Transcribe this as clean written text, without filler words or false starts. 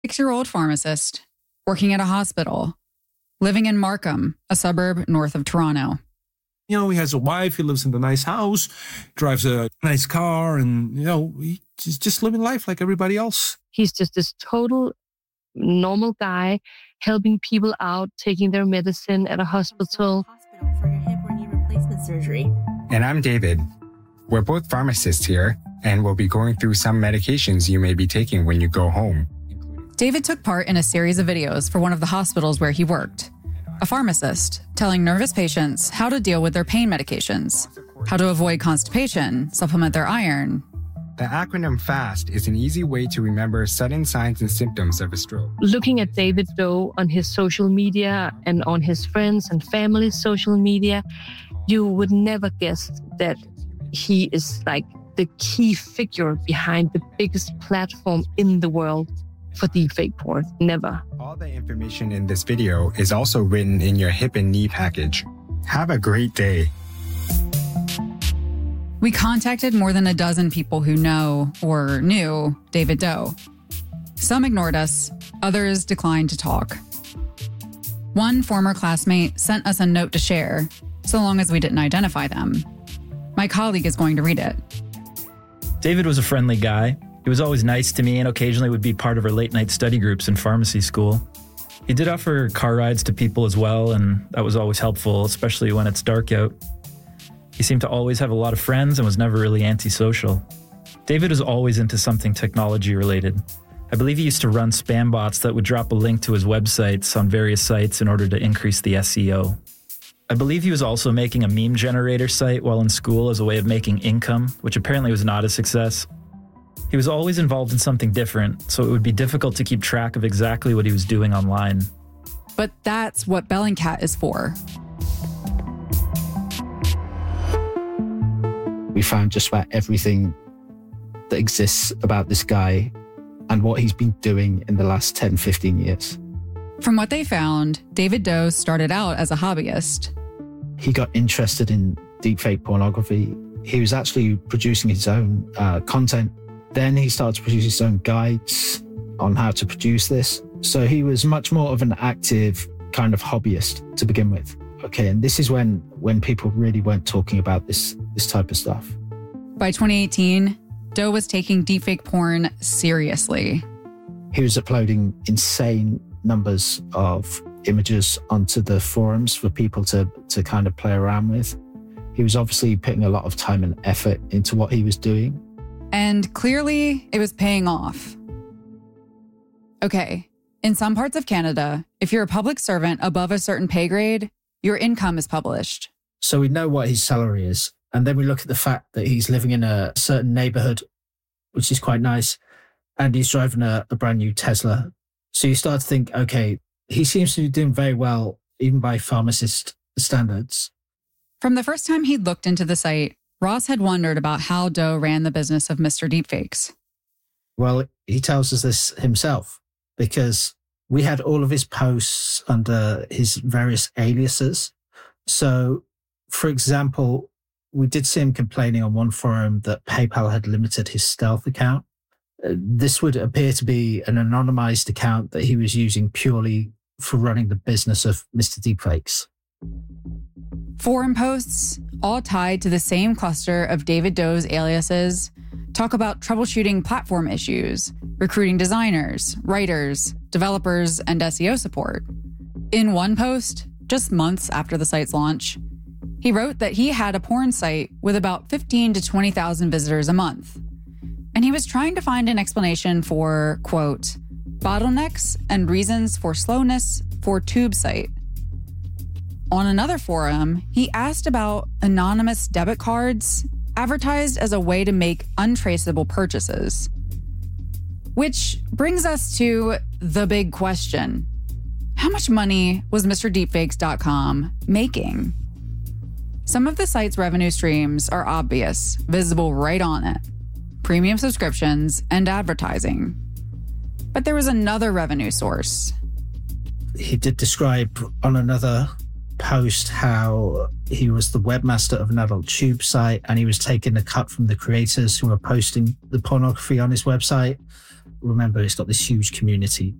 6-year-old pharmacist, working at a hospital, living in Markham, a suburb north of Toronto. You know, he has a wife, he lives in a nice house, drives a nice car, and, you know, he's just living life like everybody else. He's just this total normal guy, helping people out, taking their medicine at a hospital. For your hip or knee replacement surgery. And I'm David. We're both pharmacists here, and we'll be going through some medications you may be taking when you go home. David took part in a series of videos for one of the hospitals where he worked. A pharmacist telling nervous patients how to deal with their pain medications, how to avoid constipation, supplement their iron. The acronym FAST is an easy way to remember sudden signs and symptoms of a stroke. Looking at David Doe on his social media and on his friends and family's social media, you would never guess that he is like the key figure behind the biggest platform in the world for deepfake porn. Never. All the information in this video is also written in your hip and knee package. Have a great day. We contacted more than a dozen people who know or knew David Doe. Some ignored us, others declined to talk. One former classmate sent us a note to share, so long as we didn't identify them. My colleague is going to read it. David was a friendly guy. He was always nice to me and occasionally would be part of our late-night study groups in pharmacy school. He did offer car rides to people as well, and that was always helpful, especially when it's dark out. He seemed to always have a lot of friends and was never really antisocial. David was always into something technology-related. I believe he used to run spam bots that would drop a link to his websites on various sites in order to increase the SEO. I believe he was also making a meme generator site while in school as a way of making income, which apparently was not a success. He was always involved in something different, so it would be difficult to keep track of exactly what he was doing online. But that's what Bellingcat is for. We found just about everything that exists about this guy and what he's been doing in the last 10, 15 years. From what they found, David Doe started out as a hobbyist. He got interested in deepfake pornography. He was actually producing his own content. Then he started to produce his own guides on how to produce this. So he was much more of an active kind of hobbyist to begin with. Okay, and this is when people really weren't talking about this type of stuff. By 2018, Doe was taking deepfake porn seriously. He was uploading insane numbers of images onto the forums for people to kind of play around with. He was obviously putting a lot of time and effort into what he was doing. And clearly, it was paying off. Okay, in some parts of Canada, if you're a public servant above a certain pay grade, your income is published. So we know what his salary is. And then we look at the fact that he's living in a certain neighborhood, which is quite nice. And he's driving a brand new Tesla. So you start to think, okay, he seems to be doing very well, even by pharmacist standards. From the first time he'd looked into the site, Ross had wondered about how Doe ran the business of Mr. Deepfakes. Well, he tells us this himself because we had all of his posts under his various aliases. So, for example, we did see him complaining on one forum that PayPal had limited his stealth account. This would appear to be an anonymized account that he was using purely for running the business of Mr. Deepfakes. Forum posts, all tied to the same cluster of David Doe's aliases, talk about troubleshooting platform issues, recruiting designers, writers, developers, and SEO support. In one post, just months after the site's launch, he wrote that he had a porn site with about 15 to 20,000 visitors a month. And he was trying to find an explanation for, quote, bottlenecks and reasons for slowness for tube site. On another forum, he asked about anonymous debit cards advertised as a way to make untraceable purchases. Which brings us to the big question. How much money was MrDeepfakes.com making? Some of the site's revenue streams are obvious, visible right on it. Premium subscriptions and advertising. But there was another revenue source. He did describe on another post how he was the webmaster of an adult tube site and he was taking a cut from the creators who were posting the pornography on his website. remember, it's got this huge community